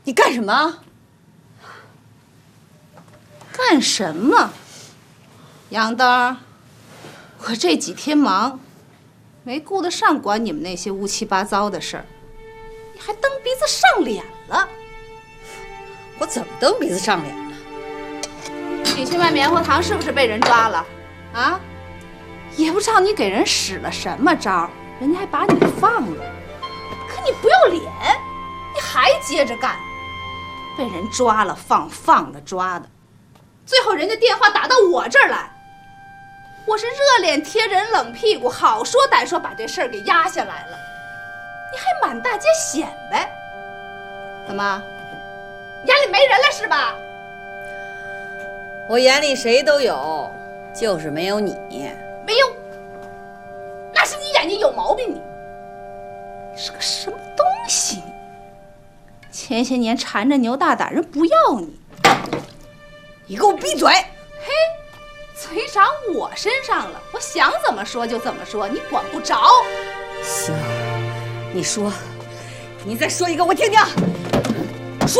你干什么？ 干什么？杨灯，我这几天忙，没顾得上管你们那些乌七八糟的事儿，你还蹬鼻子上脸了。 我怎么蹬鼻子上脸了？ 你去卖棉花糖是不是被人抓了？啊？也不知道你给人使了什么招，人家还把你放了。可你不要脸，你还接着干，被人抓了放了抓的，最后人家电话打到我这儿来，我是热脸贴人冷屁股，好说歹说把这事儿给压下来了，你还满大街显摆，怎么眼里没人了是吧？ 我眼里谁都有，就是没有你。 没有，那是你眼睛有毛病，你是个什么东西？前些年缠着牛大胆人不要你， 你给我闭嘴！ 嘿，嘴长我身上了，我想怎么说就怎么说，你管不着。 行，你说，你再说一个我听听。说。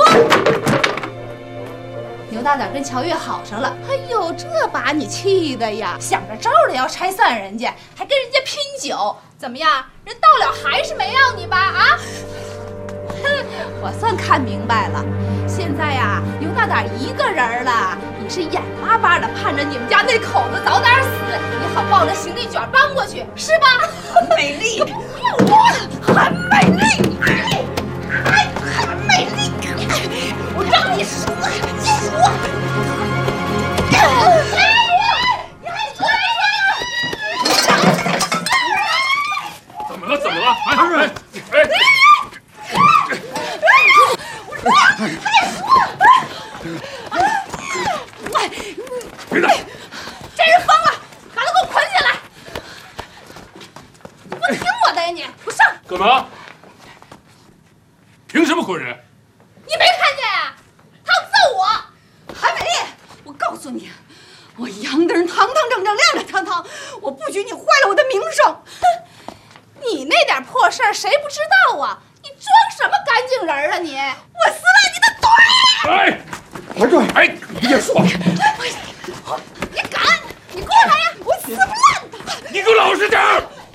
牛大胆跟乔月好上了，哎呦，这把你气的呀，想着招的要拆散人家，还跟人家拼酒，怎么样？人到了还是没要你吧？啊！哼，我算看明白了，现在呀，牛大胆一个人了，你是眼巴巴的盼着你们家那口子早点死，你好抱着行李卷搬过去，是吧？ 很美丽， 不要我，很美丽，很美丽，我让你说，就说。 怎么了？怎么了？哎！别动！ 这人疯了，把他给我捆起来！你不听我的呀你！我上！ 干嘛？凭什么捆人？ 你没看见呀？他要揍我！ 韩美丽，我告诉你，我杨灯堂堂正正、亮亮堂堂，我不许你坏了我的名声！ 哼，你那点破事儿谁不知道啊？你装什么干净人啊你！我撕烂你的腿！ 哎，快转！哎，你别说！ 你敢！你过来呀！我撕不烂他！ 你给我老实点儿！